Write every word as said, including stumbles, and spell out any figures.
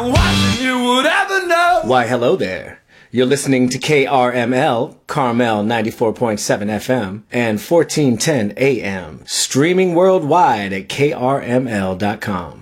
You would ever know. Why, hello there. You're listening to K R M L, Carmel ninety-four point seven F M, and fourteen ten A M, streaming worldwide at K R M L dot com.